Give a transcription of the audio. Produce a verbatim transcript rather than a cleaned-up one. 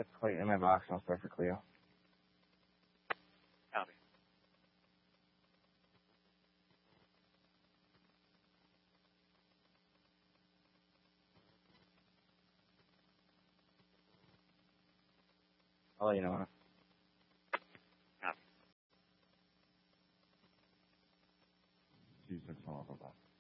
put Clayton in my box and I'll start for Cleo. Copy. I'll let you know. Copy. Two six one. Bye.